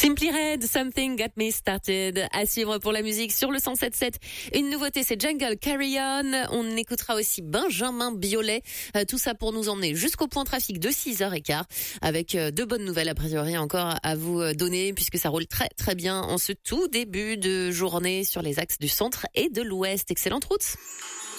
Simply Red, Something Got Me Started. À suivre pour la musique sur le 107.7. Une nouveauté, c'est Jungle Carry On. On écoutera aussi Benjamin Biolay. Tout ça pour nous emmener jusqu'au point trafic de 6h15 avec de bonnes nouvelles a priori encore à vous donner puisque ça roule très très bien en ce tout début de journée sur les axes du centre et de l'ouest. Excellente route.